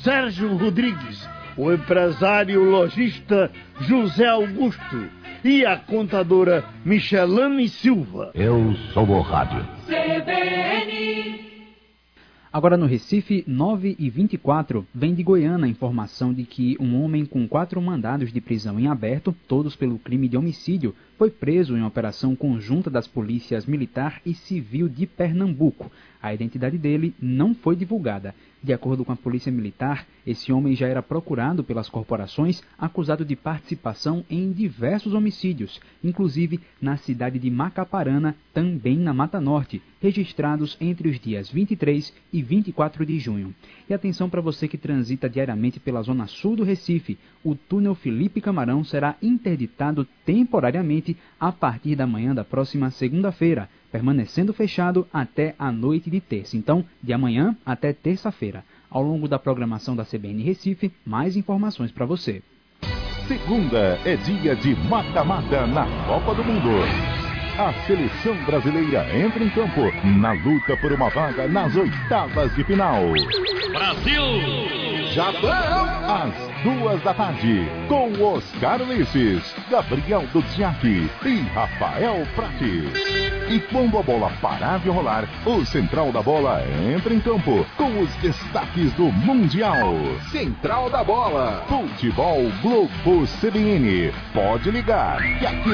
Sérgio Rodrigues, o empresário lojista José Augusto e a contadora Michelane Silva. Eu sou o rádio. CBN. Agora no Recife, 9h24, vem de Goiânia a informação de que um homem com 4 mandados de prisão em aberto, todos pelo crime de homicídio, foi preso em uma operação conjunta das polícias militar e civil de Pernambuco. A identidade dele não foi divulgada. De acordo com a Polícia Militar, esse homem já era procurado pelas corporações, acusado de participação em diversos homicídios, inclusive na cidade de Macaparana, também na Mata Norte, registrados entre os dias 23 e 24 de junho. E atenção para você que transita diariamente pela zona sul do Recife, o túnel Felipe Camarão será interditado temporariamente a partir da manhã da próxima segunda-feira, permanecendo fechado até a noite de terça. Então, de amanhã até terça-feira. Ao longo da programação da CBN Recife, mais informações para você. Segunda é dia de mata-mata na Copa do Mundo. A seleção brasileira entra em campo na luta por uma vaga nas oitavas de final. Brasil! Japão! Às 2h, com Oscar Ulisses, Gabriel Duziak e Rafael Prati. E quando a bola parar de rolar, o Central da Bola entra em campo com os destaques do Mundial. Central da Bola, Futebol Globo CBN. Pode ligar, que aqui